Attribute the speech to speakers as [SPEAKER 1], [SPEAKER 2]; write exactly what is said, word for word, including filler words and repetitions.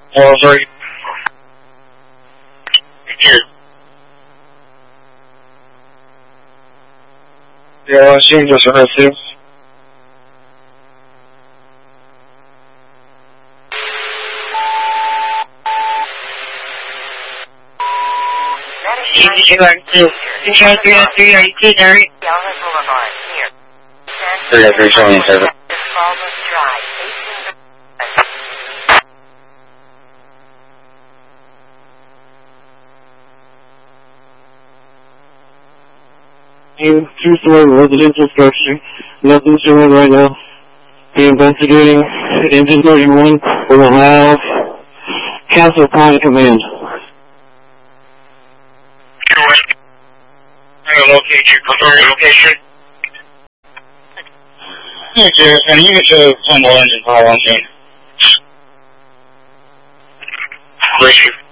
[SPEAKER 1] Oh, sorry. Here. Yeah, I see just arrested. You are two. You try three oh three, are you clear, Derek? three oh three, showing service. You two-story residential structure. Nothing showing right now. The investigating engine thirty-one will have Castle Pine Command. Correct. I'm going to locate you. Confirm your location. Hey, Jared, can you get your humble engine power on scene? Bless you.